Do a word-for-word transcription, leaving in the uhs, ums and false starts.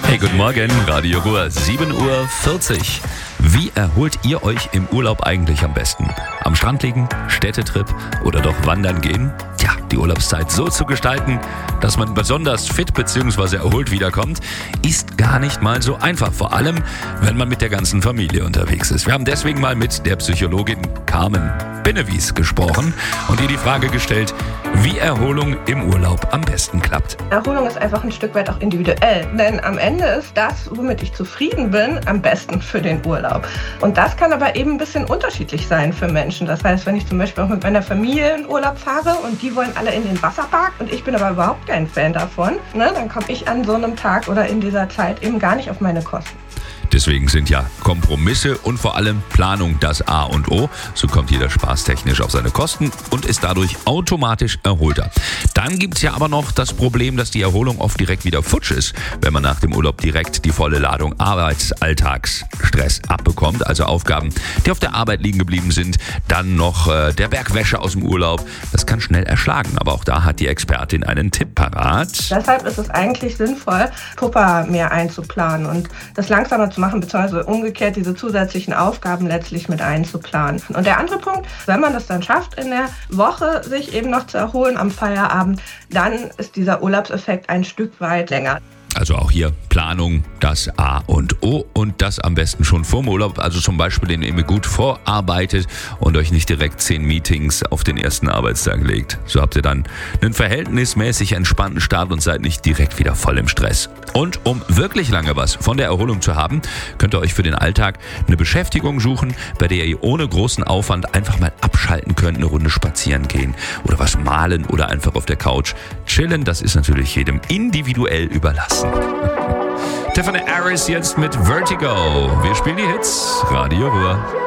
Hey, guten Morgen, Radio Ruhr, sieben Uhr vierzig. Wie erholt ihr euch im Urlaub eigentlich am besten? Am Strand liegen, Städtetrip oder doch wandern gehen? Tja, die Urlaubszeit so zu gestalten, dass man besonders fit bzw. erholt wiederkommt, ist gar nicht mal so einfach. Vor allem, wenn man mit der ganzen Familie unterwegs ist. Wir haben deswegen mal mit der Psychologin Carmen Bennewies gesprochen und ihr die Frage gestellt, wie Erholung im Urlaub am besten klappt. Erholung ist einfach ein Stück weit auch individuell, denn am Ende ist das, womit ich zufrieden bin, am besten für den Urlaub. Und das kann aber eben ein bisschen unterschiedlich sein für Menschen. Das heißt, wenn ich zum Beispiel auch mit meiner Familie in Urlaub fahre und die wollen alle in den Wasserpark und ich bin aber überhaupt kein Fan davon, ne, dann komme ich an so einem Tag oder in dieser Zeit eben gar nicht auf meine Kosten. Deswegen sind ja Kompromisse und vor allem Planung das A und O. So kommt jeder spaßtechnisch auf seine Kosten und ist dadurch automatisch erholter. Dann gibt's ja aber noch das Problem, dass die Erholung oft direkt wieder futsch ist, wenn man nach dem Urlaub direkt die volle Ladung Arbeitsalltagsstress abbekommt. Also Aufgaben, die auf der Arbeit liegen geblieben sind. Dann noch äh, der Berg Wäsche aus dem Urlaub. Das kann schnell erschlagen, aber auch da hat die Expertin einen Tipp parat. Deshalb ist es eigentlich sinnvoll, Puffer mehr einzuplanen und das langsamer zu machen, beziehungsweise umgekehrt diese zusätzlichen Aufgaben letztlich mit einzuplanen. Und der andere Punkt, wenn man das dann schafft, in der Woche sich eben noch zu erholen am Feierabend, dann ist dieser Urlaubseffekt ein Stück weit länger. Also auch hier Planung, das A und O und das am besten schon vorm Urlaub. Also zum Beispiel, indem ihr gut vorarbeitet und euch nicht direkt zehn Meetings auf den ersten Arbeitstag legt. So habt ihr dann einen verhältnismäßig entspannten Start und seid nicht direkt wieder voll im Stress. Und um wirklich lange was von der Erholung zu haben, könnt ihr euch für den Alltag eine Beschäftigung suchen, bei der ihr ohne großen Aufwand einfach mal abschalten könnt, eine Runde spazieren gehen oder was malen oder einfach auf der Couch chillen. Das ist natürlich jedem individuell überlassen. Tiffany Harris jetzt mit Vertigo. Wir spielen die Hits. Radio Ruhr.